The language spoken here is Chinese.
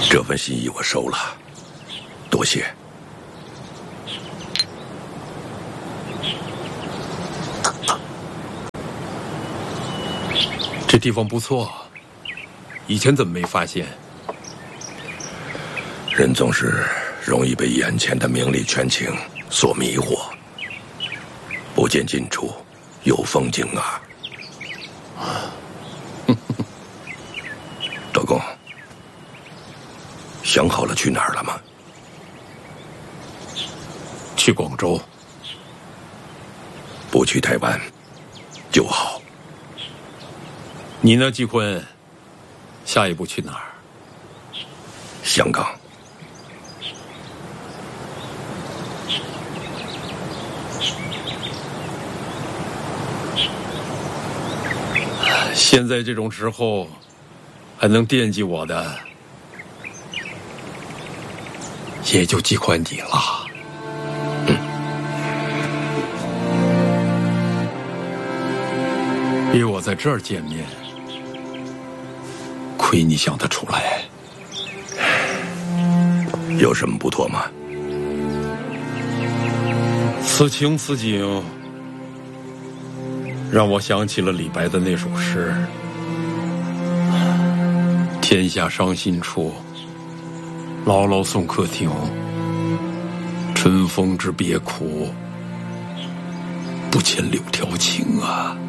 这份心意我收了，多谢。 这地方不错，以前怎么没发现？ 人总是容易被眼前的名利权情所迷惑，不见近处有风景啊。德公，想好了去哪儿了吗？ 去广州。 不去台湾就好。 你呢，季坤？下一步去哪儿？ 香港。 现在这种时候，还能惦记我的，也就季宽你了。约我在这儿见面，亏你想得出来。 有什么不妥吗？ 此情此景，让我想起了李白的那首诗：天下伤心处，姥姥送客亭。春风知别苦，不遣柳条情啊。